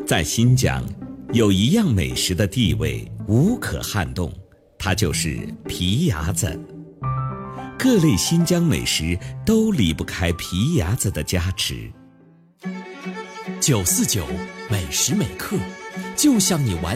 在新疆，有一样美食的地位无可撼动，它就是皮牙子。各类新疆美食都离不开皮牙子的加持。 949美时美刻，就像你玩